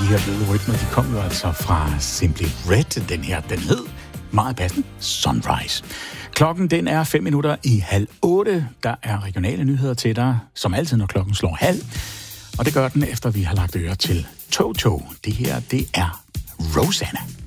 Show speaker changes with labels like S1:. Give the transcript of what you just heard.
S1: her bløde rytmer, de kom jo altså fra Simply Red. Den her, den hed meget passende Sunrise. Klokken, den er 7:05. Der er regionale nyheder til dig, som altid, når klokken slår halv. Og det gør den, efter vi har lagt øre til Toto. Det her, det er Rosanna.